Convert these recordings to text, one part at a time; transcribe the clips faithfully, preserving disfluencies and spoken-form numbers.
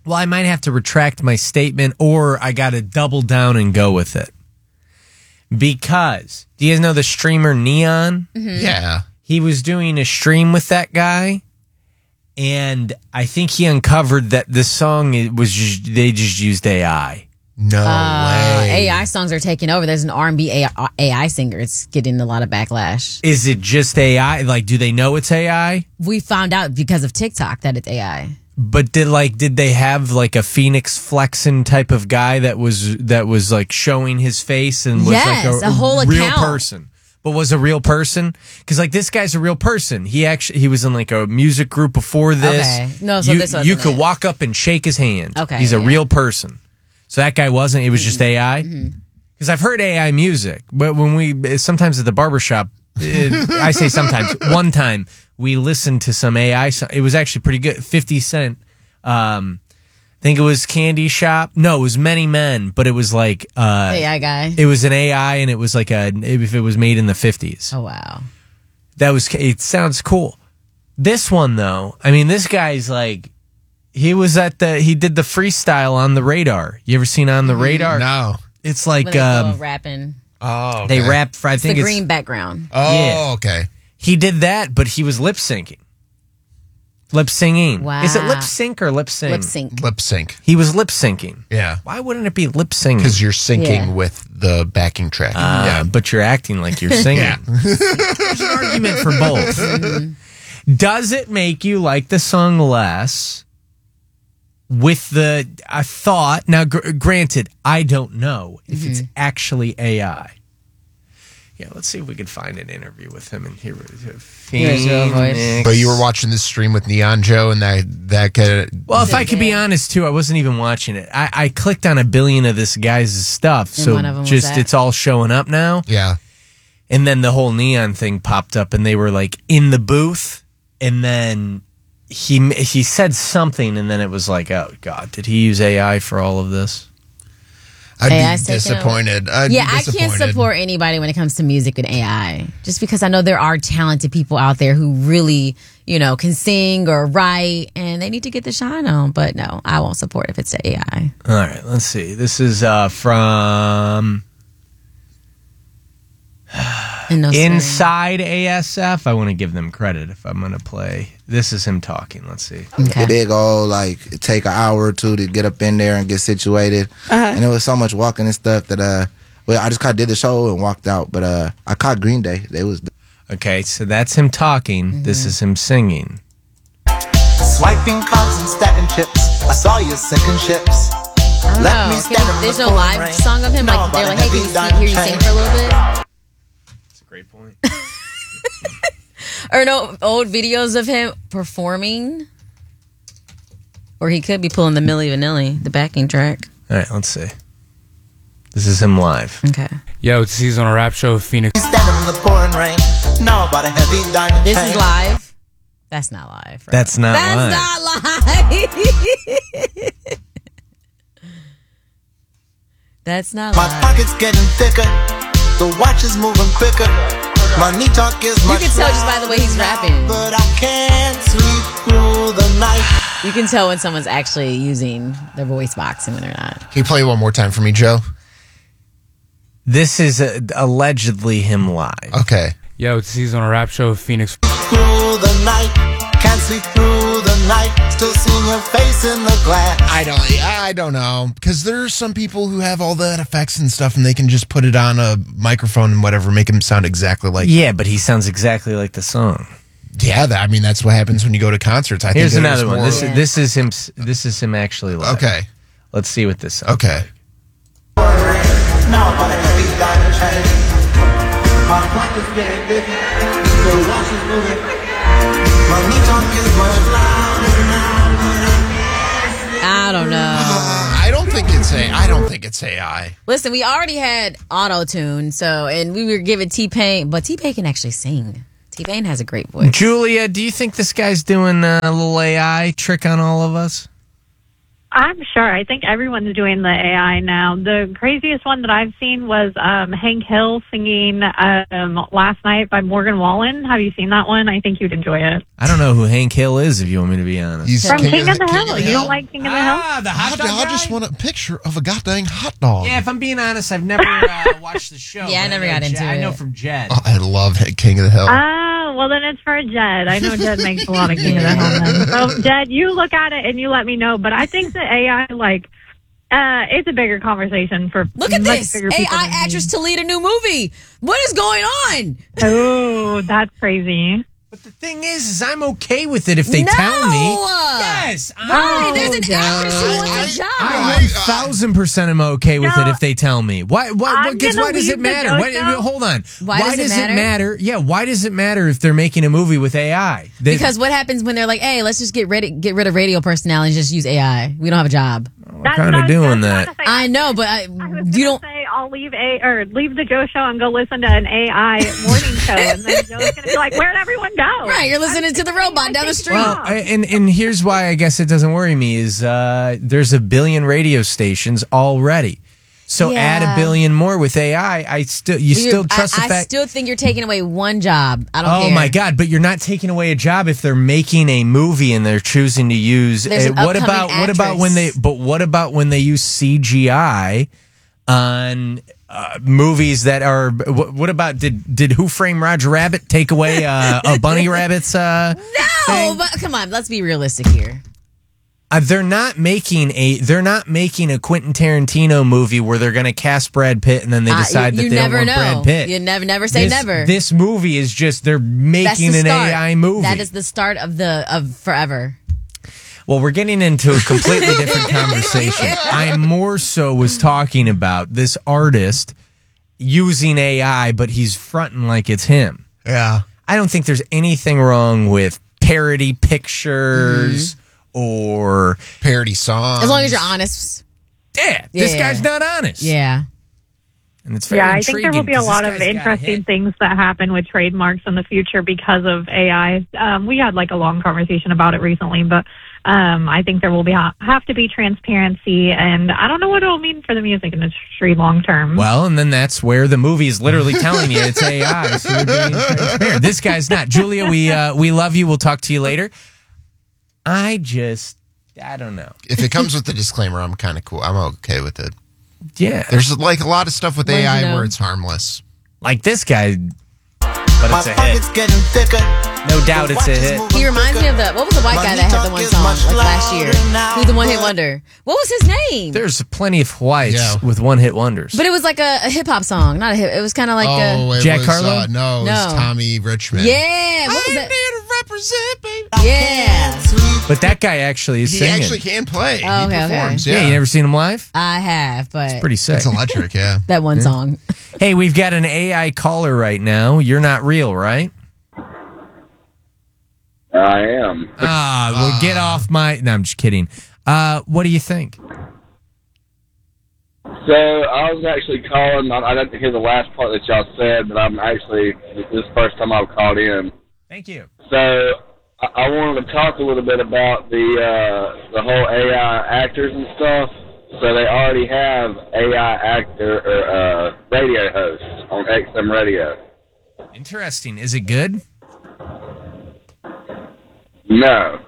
Well, I might have to retract my statement, or I got to double down and go with it. Because, do you guys know the streamer Neon? Mm-hmm. Yeah. He was doing a stream with that guy, and I think he uncovered that this song it was just, they just used A I. No uh, way. A I songs are taking over. There's an R and B A I, A I singer. It's getting a lot of backlash. Is it just A I? Like, do they know it's A I? We found out because of TikTok that it's A I. But did like did they have like a Phoenix Flexen type of guy that was that was like showing his face and was yes, like a, a whole real account. person? But was a real person? Because like this guy's a real person. He actually he was in like a music group before this. Okay. No, so you, this wasn't you could it. walk up and shake his hand. Okay, he's a yeah. real person. So that guy wasn't. It was just A I. Because Mm-hmm. I've heard A I music, but when we sometimes at the barbershop, it, I say sometimes. One time we listened to some A I. It was actually pretty good. Fifty Cent. Um, I think it was Candy Shop. No, it was Many Men, but it was like uh, A I guy. It was an A I, and it was like a if it was made in the fifties. Oh wow, that was. It sounds cool. This one though, I mean, this guy's like he was at the he did the freestyle on the radar. You ever seen On the Radar? No. It's like when they um, go rapping. Oh, okay. they rap. For, I It's think the it's green background. Oh, Yeah. okay. He did that, but he was lip syncing. Lip singing. Wow. Is it lip sync or lip sync? Lip sync. Lip sync. He was lip syncing. Yeah. Why wouldn't it be lip singing? Because you're syncing Yeah. with the backing track. Uh, yeah. but you're acting like you're singing. Yeah. There's an argument for both. Does it make you like the song less with the I thought? Now, gr- granted, I don't know if it's actually A I. Yeah, let's see if we can find an interview with him and hear Here's your voice. But you were watching this stream with Neon Joe, and that that could. Well, if I could be Yeah. honest too, I wasn't even watching it. I, I clicked on a billion of this guy's stuff, And so one of 'em was just that? it's all showing up now. Yeah. And then the whole Neon thing popped up, and they were like in the booth, and then he he said something, and then it was like, oh god, did he use A I for all of this? I'd A I's be taking disappointed. I'd yeah, be I can't disappointed. support anybody when it comes to music with A I. Just because I know there are talented people out there who really, you know, can sing or write, and they need to get the shine on. But no, I won't support if it's A I. All right, let's see. This is uh, from And no swearing. Inside A S F. I want to give them credit if I'm going to play. This is him talking. Let's see. Okay. It did go like it take an hour or two to get up in there and get situated, and it was so much walking and stuff that uh, well, I just kind of did the show and walked out. But uh, I caught Green Day. They was Okay, so that's him talking. This is him singing. Swiping cards and stacking chips. I saw you sinking ships. I don't Let know. me Can- stand in there's the no pouring live rain. song of him. Like No, they're but like, hey, a can you heavy see, diamond hear you sing chain. for a little bit? That's a great point. Or no old videos of him performing, or he could be pulling the Milli Vanilli, the backing track. All right, let's see. This is him live. Okay, Yo, it's Season on a Rap Show with Phoenix. Standing in the pouring rain. No, but a heavy diamond this chain. is live. That's not live. Right? That's not That's live. not live. That's not My live. pocket's getting thicker. The watch is moving quicker. Money talk is You much can tell just by the way he's louder rapping. now, but I can't sleep through the night. You can tell when someone's actually using their voice box and when they're not. Can you play one more time for me, Joe? This is uh allegedly him live. Okay. Yo, it's Season on a Rap Show with Phoenix. Through the night, can't sleep through the night. Still seeing your face in the glass. I don't. I don't know, because there's some people who have all that effects and stuff, and they can just put it on a microphone and whatever, make them sound exactly like. Yeah, but he sounds exactly like the song. Yeah, that, I mean that's what happens when you go to concerts. I Here's think that it was another one. more- This is this is him. s- This is him actually live. Okay. Let's see what this sounds Okay. like. No, but a heavy diamond chain. My pocket's getting big. The watch is moving. Money talk is much louder now, but I I don't know. Uh, I don't think it's a. I don't think it's A I. Listen, we already had auto tune, so and we were giving T Pain, but T Pain can actually sing. T Pain has a great voice. Julia, do you think this guy's doing uh, a little A I trick on all of us? I'm sure. I think everyone's doing the A I now. The craziest one that I've seen was um, Hank Hill singing um, Last Night by Morgan Wallen. Have you seen that one? I think you'd enjoy it. I don't know who Hank Hill is, if you want me to be honest. He's From King, King of, of the, the- Hill. King of the You Hill. don't like King of the Hill? Ah, the hot I, dog I guy? just want a picture of a goddamn hot dog. Yeah, if I'm being honest, I've never uh, watched the show. Yeah, I but never know got Jed- into I know it. from Jed. Oh, I love King of the Hill. Oh, well, then it's for Jed. I know Jed makes a lot of King of the Hill then. So, Jed, you look at it and you let me know. But I think the A I, like, uh, it's a bigger conversation for Look at much this. bigger A people I than me. actress to lead a new movie. What is going on? Oh, that's crazy. But the thing is, is I'm okay with it if they No! tell me. Yes, Why? Oh, There's an no. actress who wants a job. I one thousand percent am okay with No. it if they tell me. Why? Why? I'm why, 'cause gonna why does it leave the matter? Joe Why, Show. hold on. Why does it matter? Yeah. Why does it matter if they're making a movie with A I? They- Because what happens when they're like, "Hey, let's just get rid get rid of radio personalities and just use A I. We don't have a job." we're kind of doing that. I know, but I, I was you gonna don't. say I'll leave a or leave the Joe Show and go listen to an A I morning show, and then Joe's gonna be like, "Where'd everyone go?" Right, you're listening to the robot down the street. Well, and and here's why I guess it doesn't worry me is uh, there's a billion radio stations already. So Yeah. add a billion more with A I. I still you You're- still trust I, the I fact. still think you're taking away one job. I don't Oh care. my God! But you're not taking away a job if they're making a movie and they're choosing to use. There's uh, an what upcoming about what about when they? actress. But what about when they use C G I on uh, movies that are? What, what about did did Who Framed Roger Rabbit take away uh, a bunny rabbit's? Uh, No, thing? but come on, let's be realistic here. Uh, they're not making a they're not making a Quentin Tarantino movie where they're going to cast Brad Pitt and then they Uh, decide you, that you they never don't know. want Brad Pitt. You never, never say this, never. This movie is just they're That's making the an start. A I movie. That is the start of the of forever. Well, we're getting into a completely different conversation. I more so was talking about this artist using A I, but he's fronting like it's him. Yeah. I don't think there's anything wrong with parody pictures or Parody songs. As long as you're honest. yeah, this Yeah. guy's not honest. Yeah. And it's very Yeah, I think there will be a intriguing 'cause lot this of guy's got a interesting hit. things that happen with trademarks in the future because of A I. Um, we had like a long conversation about it recently, but um, I think there will be have to be transparency, and I don't know what it will mean for the music industry long term. Well, and then that's where the movie is literally telling you it's A I. So you're being transparent. This guy's not. Julia, we uh, we love you. We'll talk to you later. I just, I don't know. If it comes with the disclaimer, I'm kind of cool. I'm okay with it. Yeah, There's like a lot of stuff with Well, A I you know. where it's harmless. like this guy, but My it's a hit. pocket's getting thicker. No doubt it's a hit. He reminds me of the what was the white guy that had the one song like last year? Who's the one hit wonder? What was his name? There's plenty of whites Yeah. with one hit wonders. But it was like a, a hip hop song, not a hip. It was kind of like oh, a it Jack was, Harlow? Uh, no, it was No. Tommy Richmond. yeah. What was I that? need to represent, baby. Yeah, But that guy actually is He singing. actually can play. Oh, he okay, okay. performs. yeah. Yeah, you never seen him live? I have, but Pretty sick. It's electric. Yeah. that one song. Hey, we've got an A I caller right now. You're not real, right? I am. Ah, well, get off my. No, I'm just kidding. Uh, what do you think? So I was actually calling. I, I didn't hear the last part that y'all said, but I'm actually this is the first time I've called in. Thank you. So I, I wanted to talk a little bit about the uh, the whole A I actors and stuff. So they already have A I actor or uh, radio hosts on X M radio. Interesting. Is it good? No.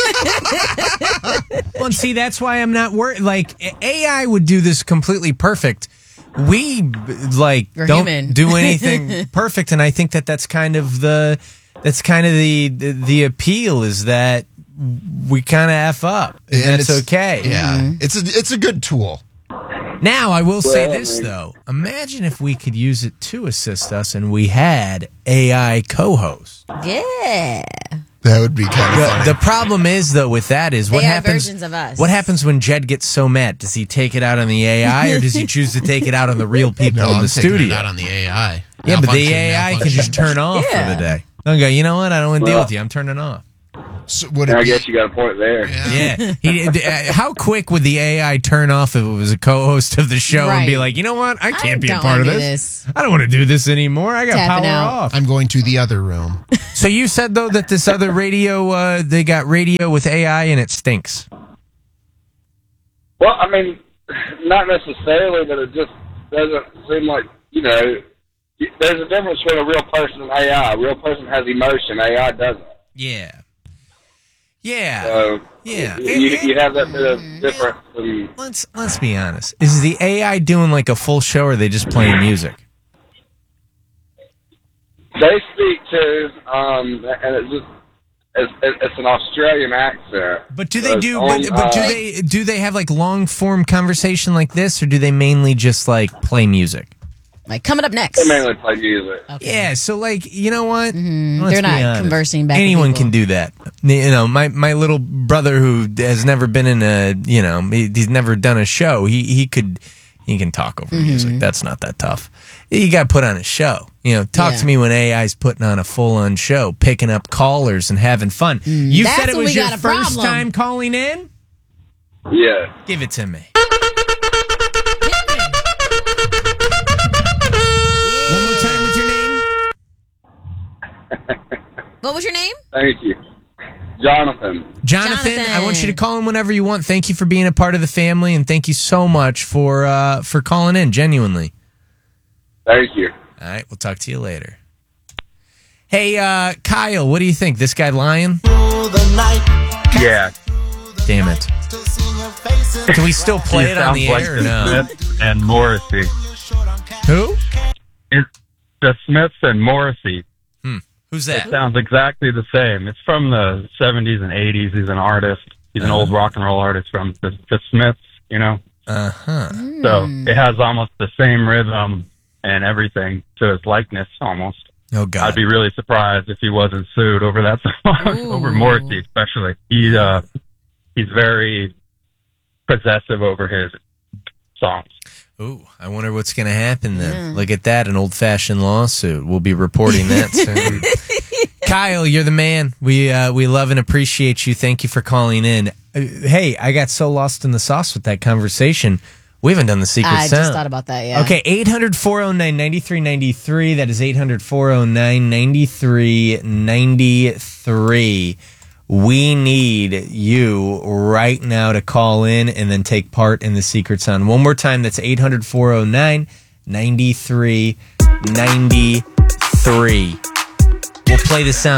Well, and see, that's why I'm not worried. Like, A I would do this completely perfect. We, like, We're don't human. do anything perfect. And I think that that's kind of the, that's kind of the, the, the appeal is that we kind of F up. And And that's it's- okay. Yeah, it's a it's a good tool. Now, I will say Well, I this, mean- though. Imagine if we could use it to assist us and we had A I co-hosts. Yeah. That would be kind of The, funny. the problem is, though, with that is what A I happens. versions of us. What happens when Jed gets so mad? Does he take it out on the A I, or does he choose to take it out on the real people no, in I'm the taking studio? it out on the A I. Yeah, but the Malfunction, A I can malfunction. just turn off Yeah. for the day. Don't go. You know what? I don't want to deal Well- with you. I'm turning off. So would it I be- guess you got a point there. Yeah. He, uh, how quick would the A I turn off if it was a co-host of the show and be Right. like, you know what? I can't be a don't part of wanna this. do this. I don't want to do this anymore. I got Tapping power out. off. I'm going to the other room. So you said though that this other radio, uh, they got radio with A I and it stinks. Well, I mean, not necessarily, but it just doesn't seem like, you know, there's a difference between a real person and A I. A real person has emotion. A I doesn't. Yeah. Yeah. So, yeah. You, you, you have that bit of difference. And, Let's let's be honest. Is the A I doing like a full show, or are they just playing music? they speak to, um, and it's just, it's, it's an Australian accent. But do they So do? on, But, but do uh, they do they have like long form conversation like this, or do they mainly just like play music? Like coming up next. They mainly play music. Okay. Yeah. So like, you know what? Mhm. Let's They're not be honest. conversing back with Anyone people. can do that. You know, my my little brother who has never been in a, you know, he, he's never done a show. He he could he can talk over Mm-hmm. music. That's not that tough. You got to put on a show. You know, talk Yeah. to me when A I's putting on a full on show, picking up callers and having fun. You That's said it when was we your got a first problem. time calling in. Yeah. Give it to me. One more time with your name. What was your name? Thank you. Jonathan. Jonathan, Jonathan. I want you to call in whenever you want. Thank you for being a part of the family, and thank you so much for uh, for calling in, genuinely. Thank you. All right, we'll talk to you later. Hey, uh, Kyle, what do you think? This guy lying? Yeah. Damn it. Can we still play He it on sounds the like air or the no? Smiths and Morrissey. Who? It's the Smiths and Morrissey. Who's It that? sounds exactly the same. It's from the seventies and eighties. He's an artist. He's an Uh-huh. old rock and roll artist from the, the Smiths, you know? Uh-huh. So it has almost the same rhythm and everything to his likeness almost. Oh, God. I'd be really surprised if he wasn't sued over that song, Ooh. over Morrissey especially. He, uh, he's very possessive over his songs. Ooh, I wonder what's going to happen then. Look at that, an old-fashioned lawsuit. We'll be reporting that soon. Kyle, you're the man. We uh, we love and appreciate you. Thank you for calling in. Uh, hey, I got so lost in the sauce with that conversation. We haven't done the secret I sound. just thought about that, yeah. Okay, eight hundred, four oh nine, nine three nine three. That is eight hundred, four oh nine, nine three nine three. We need you right now to call in and then take part in the secret sound. One more time, that's eight hundred, four oh nine, nine three nine three. We'll play the sound.